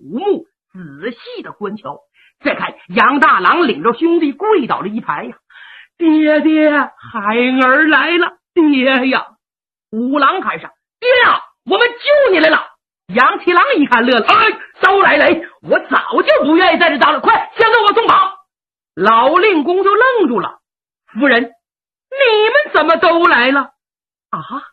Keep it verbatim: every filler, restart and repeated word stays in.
目，仔细的观瞧。再看杨大郎领着兄弟跪倒了一排呀，爹爹，孩儿来了，爹呀！五郎喊上，爹呀，我们救你来了！杨七郎一看乐了，哎，招来雷，我早就不愿意在这当了，快先给我送跑！老令公就愣住了，夫人，你们怎么都来了？啊，